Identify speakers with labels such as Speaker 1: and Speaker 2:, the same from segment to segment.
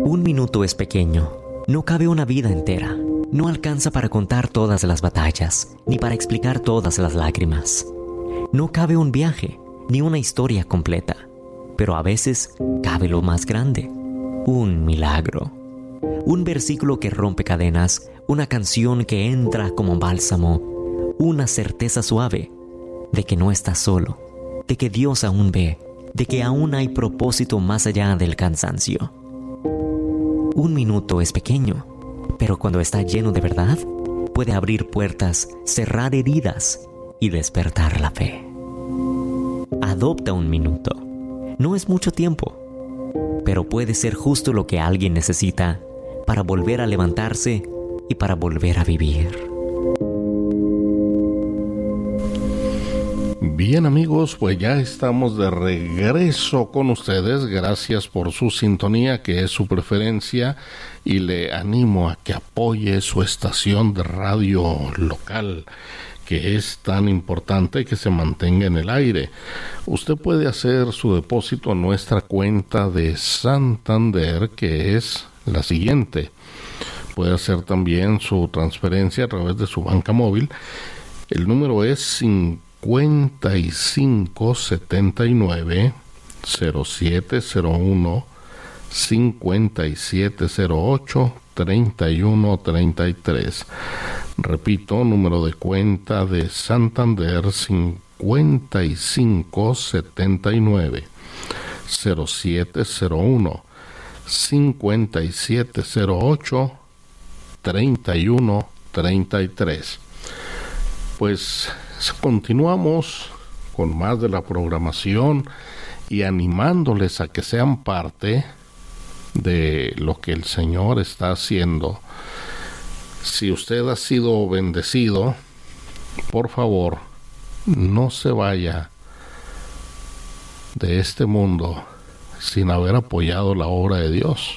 Speaker 1: Un minuto es pequeño. No cabe una vida entera. No alcanza para contar todas las batallas, ni para explicar todas las lágrimas. No cabe un viaje, ni una historia completa. Pero a veces cabe lo más grande: un milagro. Un versículo que rompe cadenas, una canción que entra como bálsamo, una certeza suave de que no estás solo, de que Dios aún ve, de que aún hay propósito más allá del cansancio. Un minuto es pequeño, pero cuando está lleno de verdad, puede abrir puertas, cerrar heridas y despertar la fe. Adopta un minuto. No es mucho tiempo, pero puede ser justo lo que alguien necesita para volver a levantarse y para volver a vivir.
Speaker 2: Bien, amigos, pues ya estamos de regreso con ustedes. Gracias por su sintonía, que es su preferencia, y le animo a que apoye su estación de radio local, que es tan importante que se mantenga en el aire. Usted puede hacer su depósito a nuestra cuenta de Santander, que es la siguiente. Puede hacer también su transferencia a través de su banca móvil. El número es 5579 0701 5708 3133. Repito, número de cuenta de Santander: 5579 0701 5708 3133. Pues continuamos con más de la programación y animándoles a que sean parte de lo que el Señor está haciendo. Si usted ha sido bendecido, por favor, no se vaya de este mundo sin haber apoyado la obra de Dios.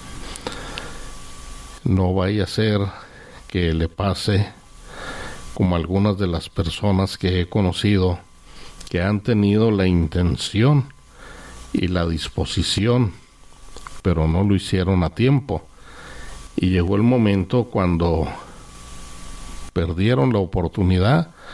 Speaker 2: No vaya a ser que le pase como algunas de las personas que he conocido, que han tenido la intención y la disposición, pero no lo hicieron a tiempo. Y llegó el momento cuando perdieron la oportunidad